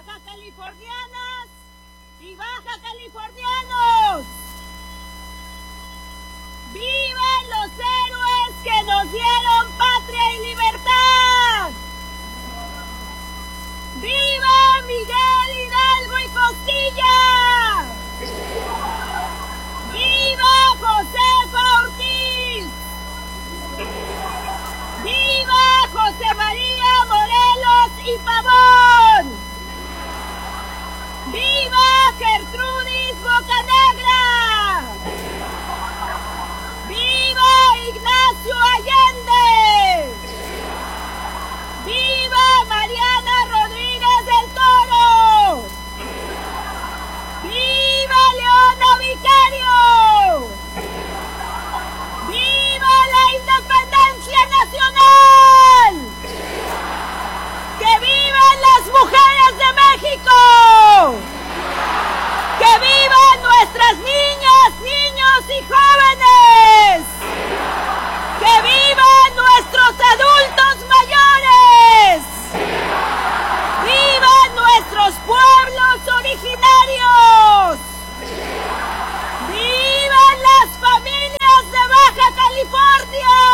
baja californianas y baja californianos. ¡Vivan los héroes que nos dieron patria y libertad! ¡Viva Miguel Hidalgo y Costilla! ¡Viva Josefa Ortiz! ¡Viva José María Morelos y Pavón! ¡Viva Gertrudis Bocanegra! ¡Viva Ignacio Allende! ¡Viva Mariana Rodríguez del Toro! ¡Viva Leona Vicario! ¡Viva la independencia nacional! ¡Que vivan las mujeres de México! ¡Que vivan nuestras niñas, niños y jóvenes! ¡Que vivan nuestros adultos mayores! ¡Vivan nuestros pueblos originarios! ¡Vivan las familias de Baja California!